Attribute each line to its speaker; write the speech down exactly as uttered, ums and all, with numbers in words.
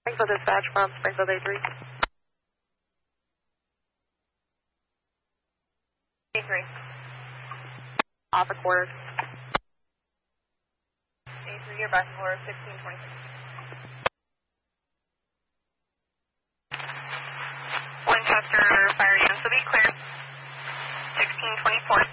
Speaker 1: Springfield dispatch from Springfield A three. A three. Off a quarter. A three, you're back for sixteen twenty-six. Winchester, fire units will be clear. sixteen twenty-four.